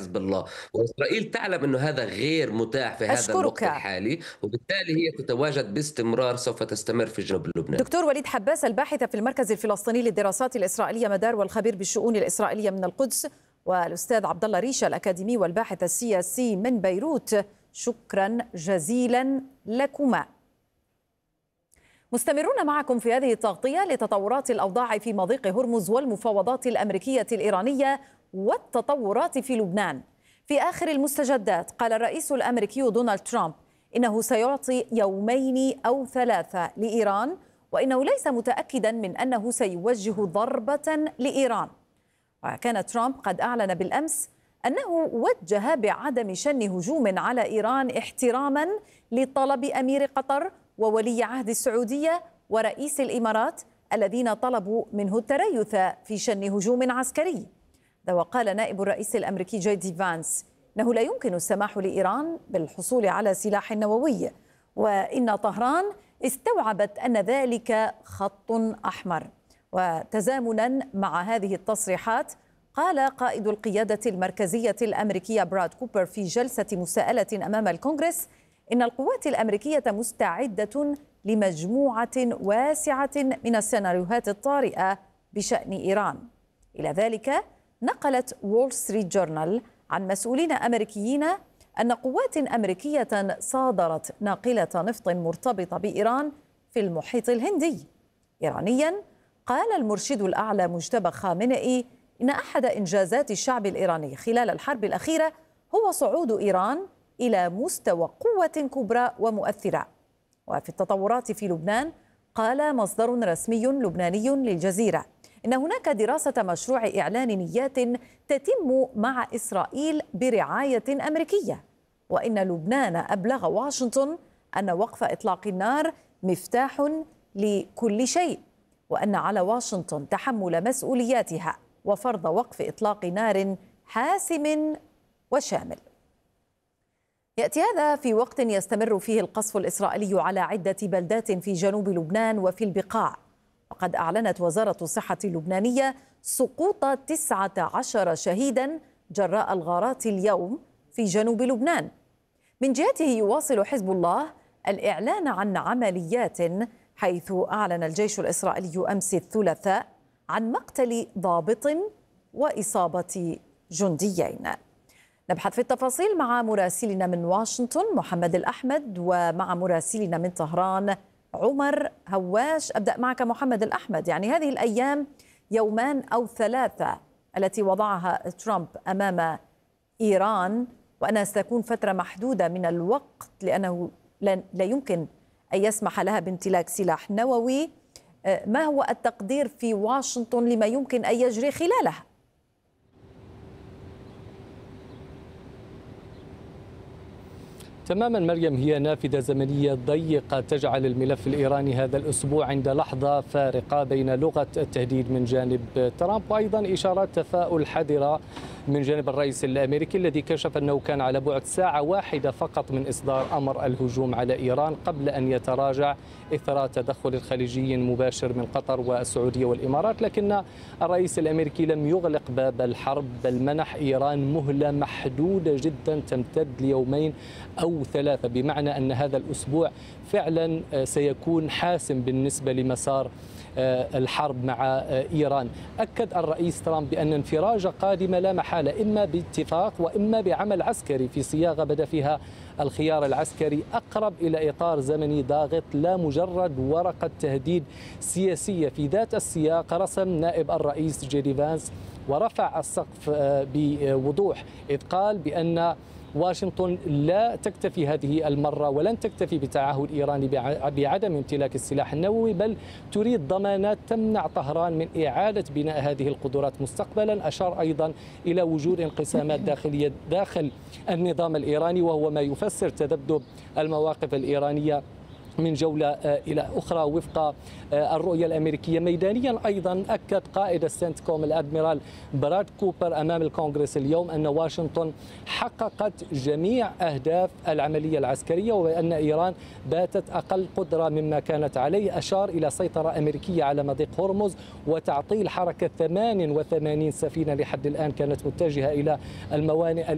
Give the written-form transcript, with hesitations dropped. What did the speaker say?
حزب الله، وإسرائيل تعلم أنه هذا غير متاح في هذا الوقت أشكرك الحالي، وبالتالي هي تتواجد باستمرار، سوف تستمر في جنوب لبنان. دكتور وليد حباس، الباحث في المركز الفلسطيني للدراسات الإسرائيلية مدار والخبير بالشؤون الإسرائيلية من القدس، والأستاذ عبد الله ريشة الأكاديمي والباحث السياسي من بيروت. شكرا جزيلا لكما. مستمرون معكم في هذه التغطية لتطورات الأوضاع في مضيق هرمز والمفاوضات الأمريكية الإيرانية والتطورات في لبنان. في آخر المستجدات قال الرئيس الأمريكي دونالد ترامب إنه سيعطي يومين أو ثلاثة لإيران، وإنه ليس متأكدا من أنه سيوجه ضربة لإيران. وكان ترامب قد أعلن بالأمس أنه وجه بعدم شن هجوم على إيران احتراما لطلب أمير قطر وولي عهد السعودية ورئيس الإمارات الذين طلبوا منه التريث في شن هجوم عسكري. وقال نائب الرئيس الأمريكي جي دي فانس أنه لا يمكن السماح لإيران بالحصول على سلاح نووي، وإن طهران استوعبت أن ذلك خط أحمر. وتزامنا مع هذه التصريحات قال قائد القيادة المركزية الأمريكية براد كوبر في جلسة مساءلة أمام الكونغرس إن القوات الأمريكية مستعدة لمجموعة واسعة من السيناريوهات الطارئة بشأن إيران. إلى ذلك نقلت وول ستريت جورنال عن مسؤولين أمريكيين أن قوات أمريكية صادرت ناقلة نفط مرتبطة بإيران في المحيط الهندي. إيرانيا قال المرشد الأعلى مجتبى خامنئي إن أحد إنجازات الشعب الإيراني خلال الحرب الأخيرة هو صعود إيران إلى مستوى قوة كبرى ومؤثرة. وفي التطورات في لبنان قال مصدر رسمي لبناني للجزيرة إن هناك دراسة مشروع إعلان نيات تتم مع إسرائيل برعاية أمريكية، وإن لبنان أبلغ واشنطن أن وقف إطلاق النار مفتاح لكل شيء، وأن على واشنطن تحمل مسؤولياتها وفرض وقف إطلاق نار حاسم وشامل. يأتي هذا في وقت يستمر فيه القصف الإسرائيلي على عدة بلدات في جنوب لبنان وفي البقاع. وقد أعلنت وزارة الصحة اللبنانية سقوط 19 شهيدا جراء الغارات اليوم في جنوب لبنان. من جهته يواصل حزب الله الإعلان عن عمليات، حيث أعلن الجيش الإسرائيلي أمس الثلاثاء عن مقتل ضابط وإصابة جنديين. نبحث في التفاصيل مع مراسلنا من واشنطن محمد الأحمد ومع مراسلنا من طهران عمر هواش. أبدأ معك محمد الأحمد، يعني هذه الأيام يومان أو ثلاثة التي وضعها ترامب أمام إيران، وأنها ستكون فترة محدودة من الوقت لأنه لا يمكن أن يسمح لها بامتلاك سلاح نووي. ما هو التقدير في واشنطن لما يمكن أن يجري خلالها؟ تماما مريم، هي نافذة زمنية ضيقة تجعل الملف الإيراني هذا الأسبوع عند لحظة فارقة بين لغة التهديد من جانب ترامب وأيضا إشارات تفاؤل حذرة من جانب الرئيس الأمريكي الذي كشف أنه كان على بعد ساعة واحدة فقط من إصدار أمر الهجوم على إيران قبل أن يتراجع إثر تدخل الخليجي مباشر من قطر والسعودية والإمارات. لكن الرئيس الأمريكي لم يغلق باب الحرب، بل منح إيران مهلة محدودة جدا تمتد ليومين أو ثلاثة، بمعنى أن هذا الأسبوع فعلا سيكون حاسم بالنسبة لمسار الحرب مع إيران. أكد الرئيس ترامب بأن انفراجة قادمة لا محالة، إما باتفاق وإما بعمل عسكري في صياغة بدأ فيها الخيار العسكري أقرب إلى إطار زمني ضاغط لا مجرد ورقة تهديد سياسية. في ذات السياق رسم نائب الرئيس جي دي فانس ورفع السقف بوضوح، إذ قال بأن واشنطن لا تكتفي هذه المرة ولن تكتفي بتعهد إيراني بعدم امتلاك السلاح النووي، بل تريد ضمانات تمنع طهران من إعادة بناء هذه القدرات مستقبلا. أشار أيضا إلى وجود انقسامات داخلية داخل النظام الإيراني، وهو ما يفسر تذبذب المواقف الإيرانية من جولة إلى أخرى وفق الرؤية الأمريكية. ميدانيا أيضا أكد قائد السنتكوم الأدميرال براد كوبر أمام الكونغرس اليوم أن واشنطن حققت جميع أهداف العملية العسكرية وأن إيران باتت أقل قدرة مما كانت عليه. أشار إلى سيطرة أمريكية على مضيق هرمز وتعطيل حركة 88 سفينة لحد الآن كانت متجهة إلى الموانئ